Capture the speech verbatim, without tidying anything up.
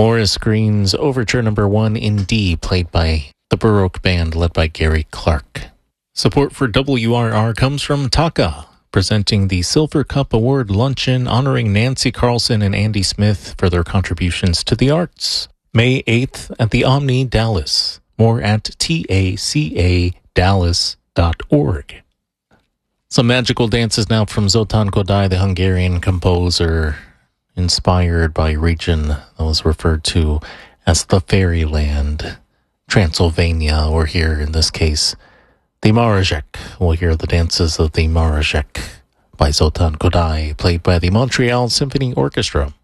Morris Green's Overture Number One in D, played by the Baroque Band led by Gary Clark. Support for W R R comes from Taka, presenting the Silver Cup Award Luncheon honoring Nancy Carlson and Andy Smith for their contributions to the arts. May eighth at the Omni Dallas. More at taca dallas dot org. Some magical dances now from Zoltán Kodály, the Hungarian composer, inspired by a region that was referred to as the Fairyland, Transylvania, or here in this case, the Marajek. We'll hear the dances of the Marajek by Zoltán Kodály, played by the Montreal Symphony Orchestra.